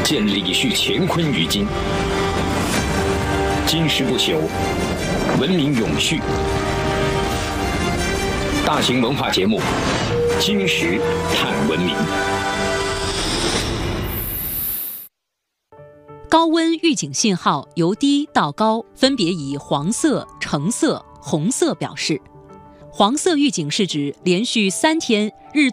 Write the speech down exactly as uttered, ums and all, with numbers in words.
见李旭乾坤于今。今时不朽，文明永续。大型文化节目《今时探文明》。 高温预警信号由低到高分别以黄色、橙色、红色表示。黄色预警是指连续三天日